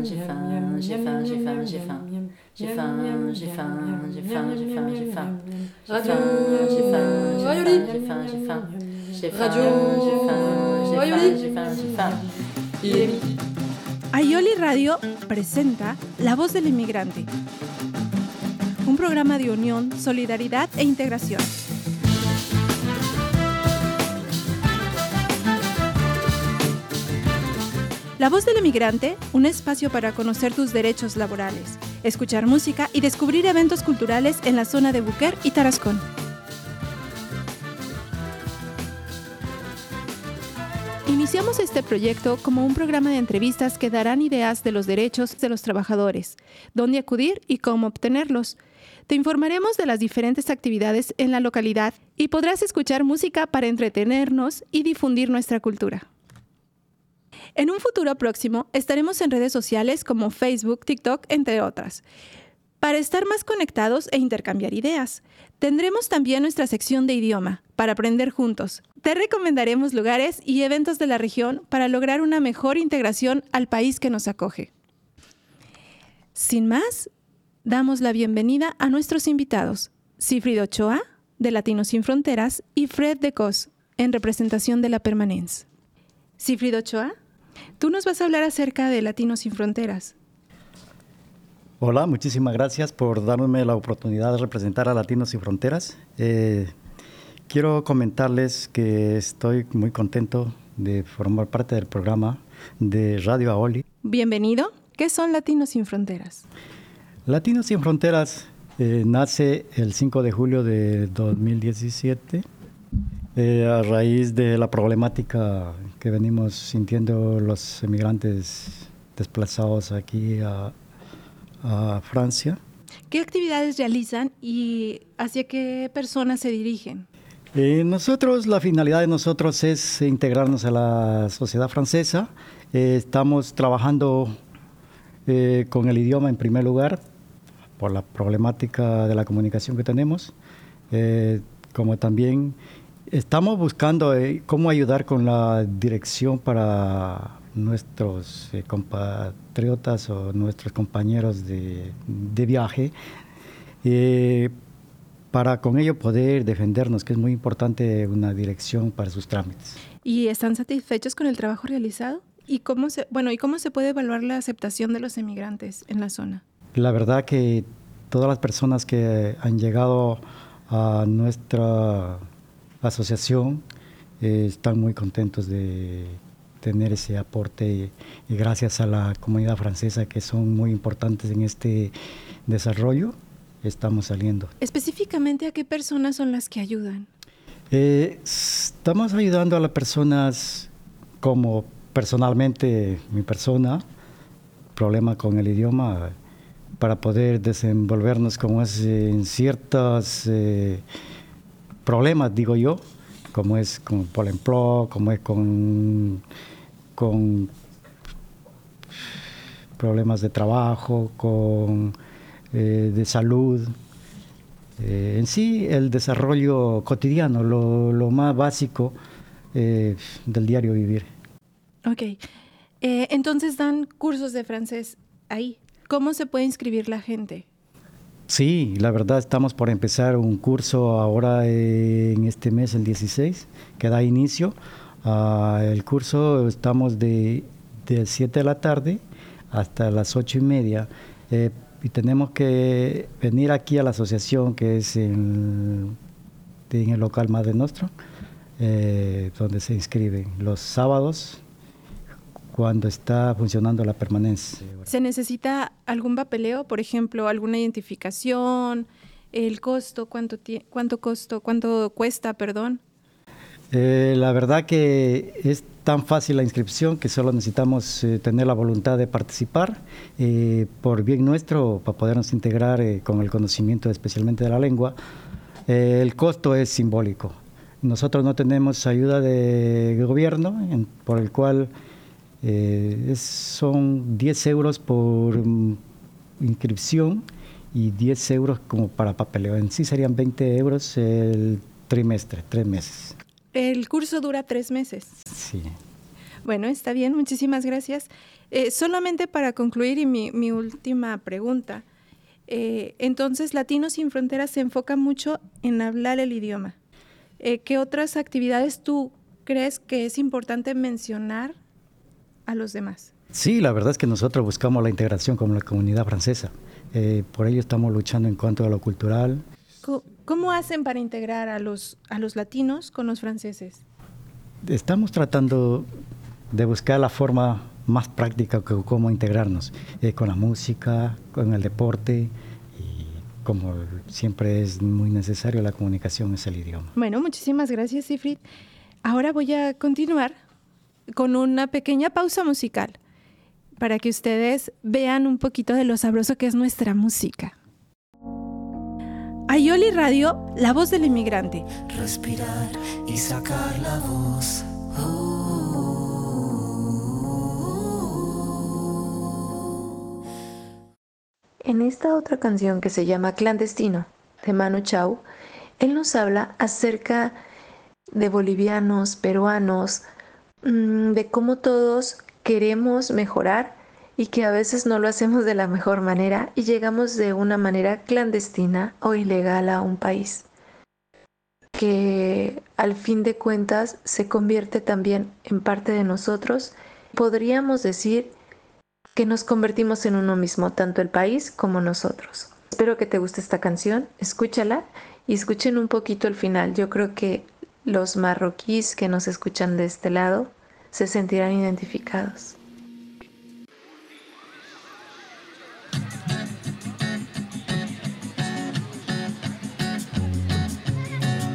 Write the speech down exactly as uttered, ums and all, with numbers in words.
j'ai faim, j'ai faim, j'ai faim, j'ai faim. J'ai faim, j'ai faim, j'ai faim, j'ai faim, j'ai faim. Radio, j'ai faim, j'ai faim, j'ai faim, j'ai faim. J'ai faim, j'ai faim, j'ai faim, j'ai faim, j'ai faim. Il est midi. Aioli Radio presenta La Voz del Inmigrante, un programa de unión, solidaridad e integración. La Voz del Inmigrante, un espacio para conocer tus derechos laborales, escuchar música y descubrir eventos culturales en la zona de Buquer y Tarascón. Iniciamos este proyecto como un programa de entrevistas que darán ideas de los derechos de los trabajadores, dónde acudir y cómo obtenerlos. Te informaremos de las diferentes actividades en la localidad y podrás escuchar música para entretenernos y difundir nuestra cultura. En un futuro próximo estaremos en redes sociales como Facebook, TikTok, entre otras, para estar más conectados e intercambiar ideas. Tendremos también nuestra sección de idioma, para aprender juntos. Te recomendaremos lugares y eventos de la región para lograr una mejor integración al país que nos acoge. Sin más, damos la bienvenida a nuestros invitados, Sigfrido Ochoa, de Latinos Sin Fronteras, y Fred de Cos, en representación de la Permanence. Sigfrido Ochoa, tú nos vas a hablar acerca de Latinos Sin Fronteras. Hola, muchísimas gracias por darme la oportunidad de representar a Latinos Sin Fronteras. Eh, quiero comentarles que estoy muy contento de formar parte del programa de Radio Aioli. Bienvenido. ¿Qué son Latinos Sin Fronteras? Latinos Sin Fronteras eh, nace el cinco de julio de dos mil diecisiete eh, a raíz de la problemática que venimos sintiendo los emigrantes desplazados aquí a a Francia. ¿Qué actividades realizan y hacia qué personas se dirigen? Eh, nosotros, la finalidad de nosotros es integrarnos a la sociedad francesa. Eh, estamos trabajando eh, con el idioma en primer lugar, por la problemática de la comunicación que tenemos, eh, como también estamos buscando eh, cómo ayudar con la dirección para nuestros eh, compatriotas o nuestros compañeros de, de viaje, eh, para con ello poder defendernos, que es muy importante una dirección para sus trámites. ¿Y están satisfechos con el trabajo realizado? ¿Y cómo se, bueno, ¿y cómo se puede evaluar la aceptación de los emigrantes en la zona? La verdad que todas las personas que han llegado a nuestra asociación eh, están muy contentos de tener ese aporte y, y gracias a la comunidad francesa, que son muy importantes en este desarrollo, estamos saliendo. Específicamente, ¿a qué personas son las que ayudan? Eh, estamos ayudando a las personas como personalmente mi persona, problema con el idioma, para poder desenvolvernos como es en ciertos eh, problemas, digo yo, como es con Pôle emploi, como es con, con problemas de trabajo, con eh, de salud. Eh, en sí, el desarrollo cotidiano, lo, lo más básico eh, del diario vivir. Ok. Eh, entonces dan cursos de francés ahí. ¿Cómo se puede inscribir la gente? Sí, la verdad estamos por empezar un curso ahora en este mes, el dieciséis, que da inicio. Uh, el curso estamos de, de siete de la tarde hasta las ocho y media. Eh, y tenemos que venir aquí a la asociación, que es en, en el local Madre Nostra, eh, donde se inscriben los sábados, cuando está funcionando la Permanence. ¿Se necesita algún papeleo, por ejemplo, alguna identificación, el costo, cuánto, tie- cuánto costo, cuánto cuesta, perdón? Eh, la verdad que es tan fácil la inscripción que solo necesitamos eh, tener la voluntad de participar eh, por bien nuestro, para podernos integrar eh, con el conocimiento especialmente de la lengua. Eh, el costo es simbólico. Nosotros no tenemos ayuda de gobierno, en, por el cual Eh, es, son diez euros por um, inscripción y diez euros como para papeleo. En sí serían veinte euros el trimestre, tres meses. El curso dura tres meses. Sí. Bueno, está bien, muchísimas gracias. Eh, solamente para concluir y mi, mi última pregunta. Eh, entonces, Latinos Sin Fronteras se enfoca mucho en hablar el idioma. Eh, ¿Qué otras actividades tú crees que es importante mencionar a los demás? Sí, la verdad es que nosotros buscamos la integración con la comunidad francesa. Eh, por ello estamos luchando en cuanto a lo cultural. ¿Cómo, cómo hacen para integrar a los, a los latinos con los franceses? Estamos tratando de buscar la forma más práctica que cómo integrarnos, eh, con la música, con el deporte, y como siempre es muy necesario, la comunicación es el idioma. Bueno, muchísimas gracias, Siegfried. Ahora voy a continuar con una pequeña pausa musical para que ustedes vean un poquito de lo sabroso que es nuestra música. Ayoli Radio, la voz del inmigrante. Respirar y sacar la voz. En esta otra canción que se llama Clandestino, de Manu Chao, él nos habla acerca de bolivianos, peruanos, de cómo todos queremos mejorar y que a veces no lo hacemos de la mejor manera y llegamos de una manera clandestina o ilegal a un país, que al fin de cuentas se convierte también en parte de nosotros. Podríamos decir que nos convertimos en uno mismo, tanto el país como nosotros. Espero que te guste esta canción, escúchala y escuchen un poquito el final. Yo creo que los marroquíes que nos escuchan de este lado se sentirán identificados.